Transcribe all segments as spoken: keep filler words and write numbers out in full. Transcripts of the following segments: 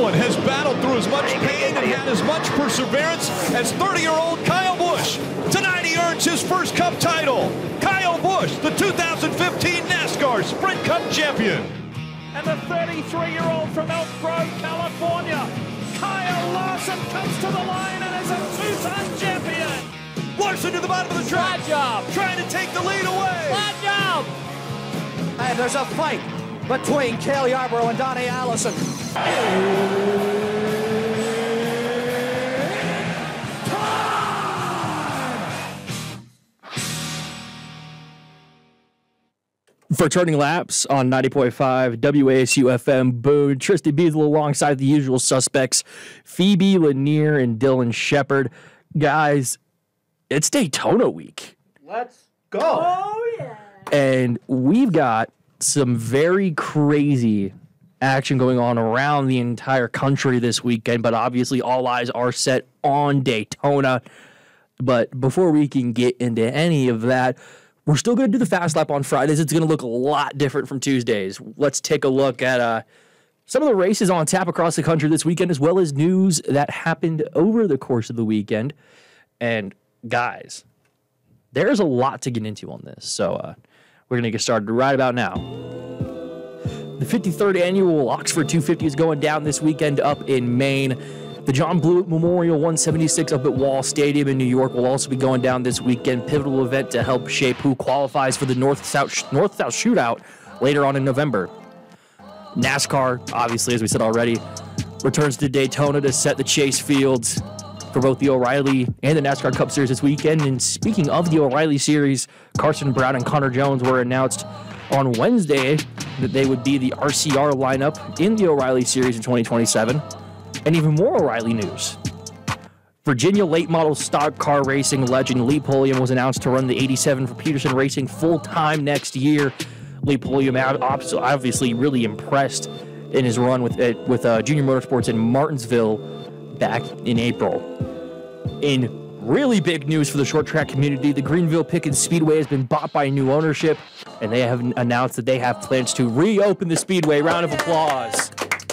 one has battled through as much pain and had as much perseverance as thirty-year-old Kyle Busch. Tonight he earns his first Cup title. Kyle Busch, the two thousand fifteen NASCAR Sprint Cup champion. And the thirty-three-year-old from Elk Grove, California, Kyle Larson, comes to the line and is a two-time champion. Larson to the bottom of the track. Flat job. Trying to take the lead away. Flat job. And there's a fight between Cale Yarborough and Donnie Allison. For Turning Laps on ninety point five W A S U F M, Boone, Tristan Beasley alongside the usual suspects, Phoebe Lanier and Dylan Shepard. Guys, it's Daytona week. Let's go. Oh, yeah. And we've got some very crazy action going on around the entire country this weekend, but obviously all eyes are set on Daytona. But before we can get into any of that, we're still going to do the Fast Lap on Fridays. It's going to look a lot different from Tuesdays. Let's take a look at uh, some of the races on tap across the country this weekend, as well as news that happened over the course of the weekend. And guys, there's a lot to get into on this. So uh, we're going to get started right about now. The fifty-third annual Oxford two fifty is going down this weekend up in Maine. The John Blewett Memorial one seventy-six up at Wall Stadium in New York will also be going down this weekend. Pivotal event to help shape who qualifies for the North-South North-South Shootout later on in November. NASCAR, obviously, as we said already, returns to Daytona to set the chase fields for both the O'Reilly and the NASCAR Cup Series this weekend. And speaking of the O'Reilly Series, Carson Brown and Connor Jones were announced on Wednesday that they would be the R C R lineup in the O'Reilly Series in twenty twenty-seven. And even more O'Reilly news. Virginia late model stock car racing legend Lee Pulliam was announced to run the eighty-seven for Peterson Racing full-time next year. Lee Pulliam obviously really impressed in his run with with uh, Junior Motorsports in Martinsville back in April. In really big news for the short track community, the Greenville Pickens Speedway has been bought by new ownership, and they have announced that they have plans to reopen the Speedway. Round of applause.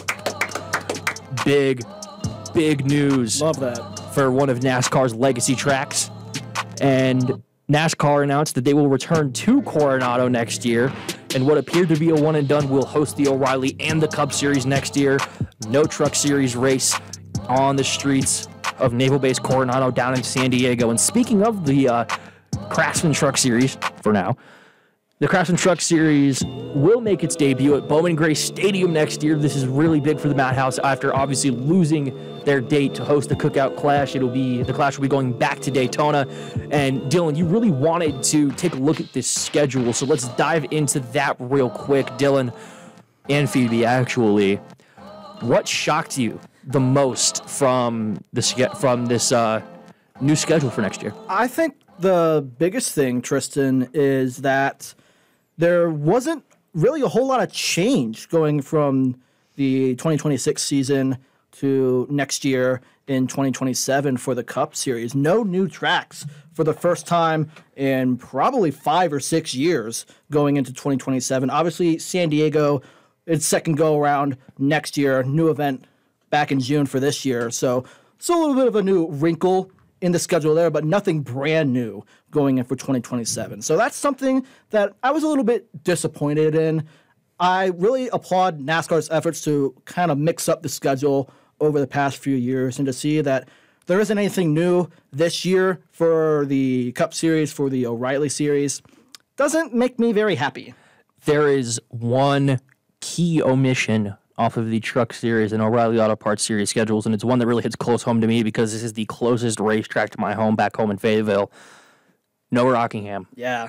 Big, big news. Love that. For one of NASCAR's legacy tracks. And NASCAR announced that they will return to Coronado next year, and what appeared to be a one and done will host the O'Reilly and the Cup Series next year. No Truck Series race on the streets of Naval Base Coronado down in San Diego. And speaking of the uh, Craftsman Truck Series, for now, the Craftsman Truck Series will make its debut at Bowman Gray Stadium next year. This is really big for the Madhouse after obviously losing their date to host the Cookout Clash. It'll be the Clash will be going back to Daytona. And Dylan, you really wanted to take a look at this schedule, so let's dive into that real quick. Dylan and Phoebe, actually, what shocked you the most from this from this uh, new schedule for next year? I think the biggest thing, Tristan, is that there wasn't really a whole lot of change going from the twenty twenty-six season to next year in twenty twenty-seven for the Cup Series. No new tracks for the first time in probably five or six years going into twenty twenty-seven. Obviously, San Diego, its second go-around next year, new event back in June for this year. So it's a little bit of a new wrinkle in the schedule there, but nothing brand new going in for twenty twenty-seven. So that's something that I was a little bit disappointed in. I really applaud NASCAR's efforts to kind of mix up the schedule over the past few years, and to see that there isn't anything new this year for the Cup Series, for the O'Reilly Series, doesn't make me very happy. There is one key omission off of the Truck Series and O'Reilly Auto Parts Series schedules, and it's one that really hits close home to me because this is the closest racetrack to my home back home in Fayetteville. No Rockingham. Yeah.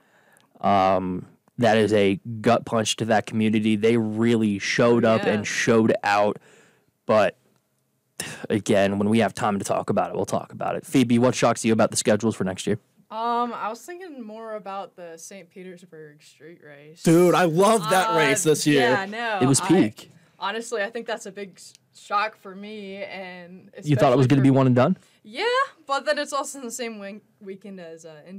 Um, that is a gut punch to that community. They really showed up Yeah. and showed out, but again, when we have time to talk about it, we'll talk about it. Phoebe, what shocks you about the schedules for next year? Um, I was thinking more about the Saint Petersburg street race. Dude, I love that Uh, race this year. Yeah, no. It was I- peak. honestly, I think that's a big s- shock for me, and You thought it was going to be one and done? Yeah, but then it's also in the same wing- weekend as uh,